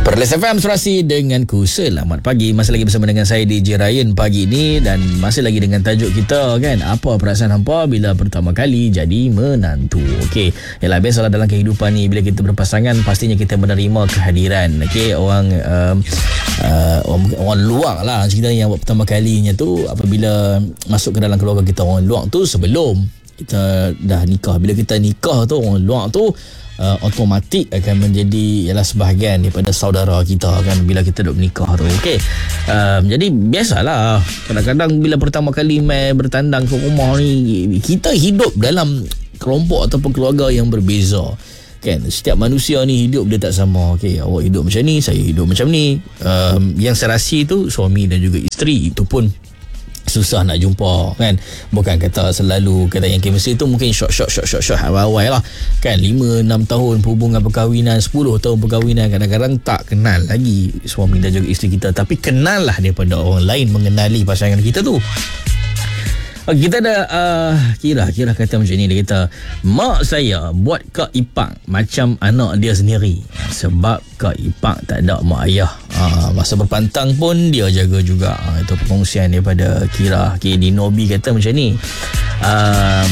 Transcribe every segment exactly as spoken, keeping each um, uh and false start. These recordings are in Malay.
Perlis F M Surasi denganku. Selamat pagi. Masih lagi bersama dengan saya D J Ryan pagi ini. Dan masih lagi dengan tajuk kita kan, apa perasaan hampa bila pertama kali jadi menantu. Okey, yalah, biasalah dalam kehidupan ni, bila kita berpasangan pastinya kita menerima kehadiran okey orang um, uh, orang, orang luar lah ceritanya. Yang pertama kalinya tu apabila masuk ke dalam keluarga kita, orang luar tu sebelum kita dah nikah. Bila kita nikah tu, orang luar tu Uh, automatik akan menjadi ialah sebahagian daripada saudara kita kan, bila kita duduk menikah tu. Okey, uh, jadi biasalah kadang-kadang bila pertama kali mai bertandang ke rumah ni, kita hidup dalam kelompok ataupun keluarga yang berbeza kan. Setiap manusia ni hidup dia tak sama. Okey, awak hidup macam ni, saya hidup macam ni. Um, yang serasi tu suami dan juga isteri, itu pun susah nak jumpa kan. Bukan kata selalu kata yang chemistry tu mungkin short short short short short awal-awal lah kan, lima enam tahun hubungan perkahwinan, sepuluh tahun perkahwinan, kadang-kadang tak kenal lagi suami dan juga isteri kita, tapi kenal lah daripada orang lain mengenali pasangan kita tu. Okay, kita ada uh, kira-kira kata macam ni. Dia kata, mak saya buat Kak Ipang macam anak dia sendiri, sebab Kak Ipang tak ada mak ayah. uh, Masa berpantang pun dia jaga juga. uh, Itu perkongsian daripada Kira. Okay, Dinobi kata macam ni, um,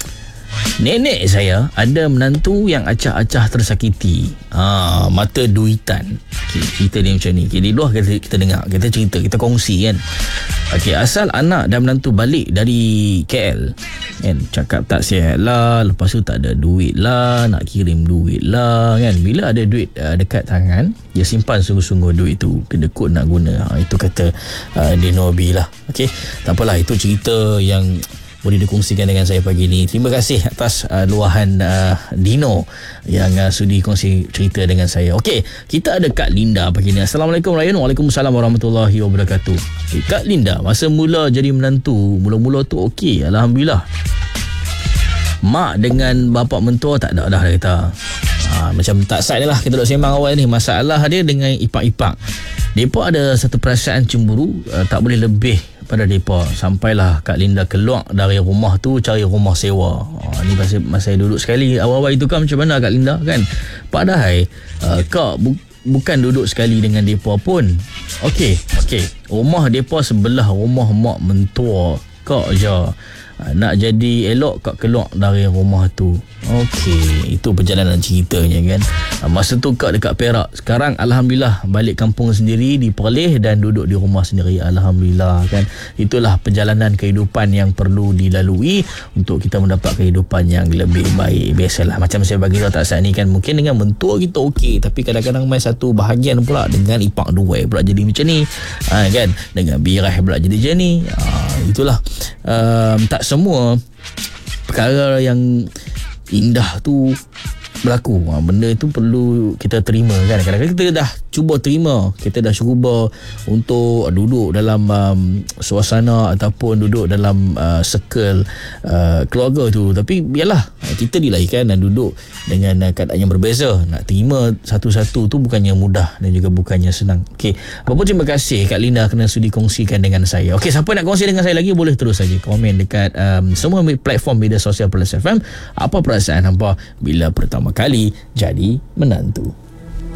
nenek saya ada menantu yang acah-acah tersakiti, ha, mata duitan. Okay, cerita dia macam ni. Okay, di luar kita, kita dengar, kita cerita, kita kongsi kan. Okay, asal anak dan menantu balik dari K L kan, cakap tak sihat lah, lepas tu tak ada duit lah, nak kirim duit lah kan. Bila ada duit uh, dekat tangan, dia simpan sungguh-sungguh duit tu, kedekut nak guna. ha, Itu kata uh, Dinobi lah. Okay, tak apalah, itu cerita yang boleh dikongsikan dengan saya pagi ni. Terima kasih atas uh, luahan uh, Dino yang uh, sudi kongsi cerita dengan saya. Okey, kita ada Kak Linda pagi ni. Assalamualaikum Ryan. Waalaikumsalam warahmatullahi wabarakatuh. Okay, Kak Linda, masa mula jadi menantu, mula-mula tu okey, alhamdulillah. Mak dengan bapak mentua tak ada dah, dia kata. Ha, macam tak side lah, kita duk sembang awal ni. Masalah dia dengan ipang-ipang. Mereka ada satu perasaan cemburu, uh, tak boleh lebih pada mereka. Sampailah Kak Linda keluar dari rumah tu, cari rumah sewa. uh, Ni masa, masa duduk sekali awal-awal itu kan, macam mana Kak Linda kan. Padahal uh, Kak bu- bukan duduk sekali dengan mereka pun. Okey, okey, rumah mereka sebelah rumah mak mentua Kak je. Nak jadi elok Kak keluar dari rumah tu. Okey, itu perjalanan ceritanya kan. Masa tu Kak dekat Perak. Sekarang alhamdulillah balik kampung sendiri di Perlis dan duduk di rumah sendiri, alhamdulillah kan. Itulah perjalanan kehidupan yang perlu dilalui untuk kita mendapat kehidupan yang lebih baik. Biasalah macam saya bagi tahu tak saat ni kan, mungkin dengan mentua kita okey, tapi kadang-kadang main satu bahagian pula dengan ipak dua pula jadi macam ni, ha, kan. Dengan birah pula jadi macam ni. ha, Itulah um, tak semua perkara yang indah tu berlaku. ha, Benda itu perlu kita terima kan. Kadang-kadang kita dah cuba terima, kita dah cuba untuk duduk dalam um, suasana ataupun duduk dalam uh, circle uh, keluarga tu, tapi biarlah, kita dilahirkan dan duduk dengan uh, keadaan yang berbeza. Nak terima satu-satu tu bukannya mudah dan juga bukannya senang. Okey, apa-apa, terima kasih Kak Linda kerana sudi kongsikan dengan saya. Okey, siapa nak kongsi dengan saya lagi, boleh terus saja komen dekat um, semua platform media sosial Perlis F M. Apa perasaan hampa bila pertama kali jadi menantu?